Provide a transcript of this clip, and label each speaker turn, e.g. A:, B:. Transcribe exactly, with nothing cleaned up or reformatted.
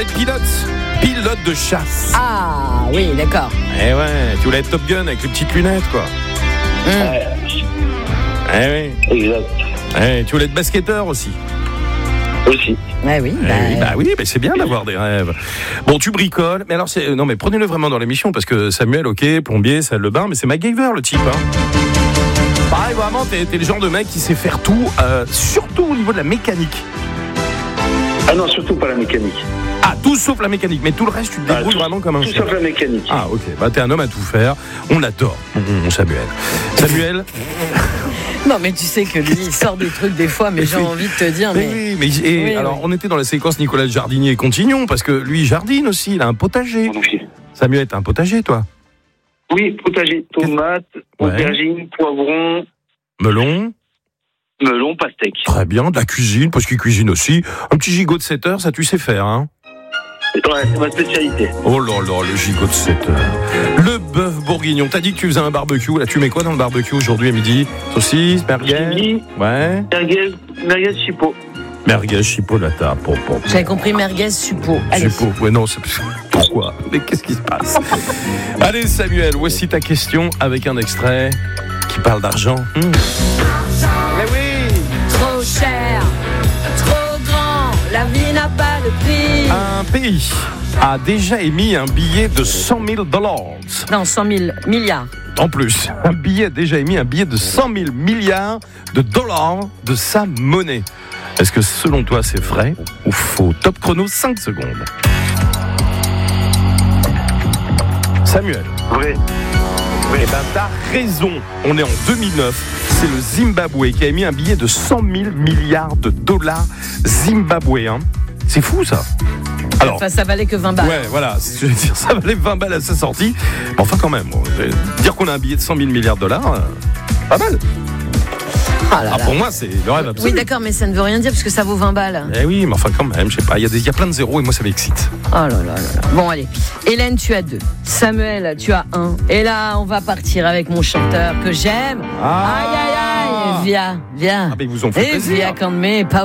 A: être pilote. Pilote de chasse.
B: Ah, oui, d'accord.
A: Eh ouais, tu voulais être Top Gun avec les petites lunettes, quoi.
B: Mmh.
C: Ouais,
A: Eh oui.
C: exact.
A: Eh, tu voulais être basketteur aussi.
C: Aussi.
B: Ouais, oui.
A: Eh
B: Bah,
A: oui, bah oui, mais c'est bien d'avoir des rêves. Bon, tu bricoles, mais alors c'est non, mais prenez-le vraiment dans l'émission parce que Samuel, ok, plombier, salle de bain, mais c'est MacGyver le type. Hein. Pareil, vraiment, t'es, t'es le genre de mec qui sait faire tout, euh, surtout au niveau de la mécanique.
C: Ah non, surtout pas la mécanique.
A: Ah, tout sauf la mécanique, mais tout le reste, tu te
C: Ah,
A: débrouilles
C: tout,
A: vraiment comme un
C: tout
A: chef.
C: sauf la mécanique.
A: Ah, ok, bah t'es un homme à tout faire. On l'adore, mon Samuel. Samuel.
B: Non, mais tu sais que lui, il sort des trucs des fois, mais, mais j'ai oui. envie de te dire.
A: Mais,
B: mais...
A: oui, mais et
B: oui,
A: alors,
B: oui.
A: on était dans la séquence Nicolas Jardinier et continuons, parce que lui, il jardine aussi, il a un potager.
C: Oui,
A: Samuel, t'as un potager, toi?
C: oui, potager, tomates,
A: Ouais.
C: aubergines, poivrons,
A: Melon.
C: melon, pastèque.
A: Très bien, de la cuisine, parce qu'il cuisine aussi. Un petit gigot de sept heures, ça tu sais faire, hein?
C: Ouais, c'est ma spécialité.
A: Oh là là, le gigot de sept heures. Le bœuf bourguignon. T'as dit que tu faisais un barbecue. Là, tu mets quoi dans le barbecue aujourd'hui à midi? Saucisse, merguez?
C: Chili,
A: Ouais.
C: merguez, merguez chipot.
A: Merguez, chipolata. Pour, pour.
B: J'avais compris merguez suppo. Allez.
A: Suppo. Ouais, non, c'est... Pourquoi? Mais qu'est-ce qui se passe? Allez, Samuel, voici ta question avec un extrait qui parle d'argent. Mmh. Mais oui!
B: Trop cher, trop grand, la vie n'a pas de prix.
A: Un pays a déjà émis un billet de cent mille dollars.
B: Non, cent mille milliards.
A: En plus, un billet a déjà émis un billet de cent mille milliards de dollars de sa monnaie. Est-ce que selon toi c'est vrai ou faux? Top chrono, cinq secondes. Samuel.
C: Vrai.
A: Oui, eh ben t'as raison. On est en deux mille neuf. C'est le Zimbabwe qui a émis un billet de cent mille milliards de dollars zimbabwéens. C'est fou ça. Alors,
B: enfin, ça valait que vingt balles.
A: Ouais, voilà, je veux dire, ça valait vingt balles à sa sortie. Enfin, quand même, bon, dire qu'on a un billet de cent mille milliards de dollars, euh, pas mal.
B: Ah là
A: Ah,
B: là.
A: pour moi, c'est le rêve absolu.
B: Oui, d'accord, mais ça ne veut rien dire parce que ça vaut vingt balles.
A: Eh oui, mais enfin, quand même, je sais pas, il y, a des- il y a plein de zéros et moi, ça m'excite.
B: Oh là là là là. Bon, allez. Hélène, tu as deux. Samuel, tu as un. Et là, on va partir avec mon chanteur que j'aime.
A: Ah.
B: Aïe, aïe, aïe. Viens, viens.
A: Ah, mais ils vous ont fait
B: Et
A: plaisir.
B: viens quand même, pas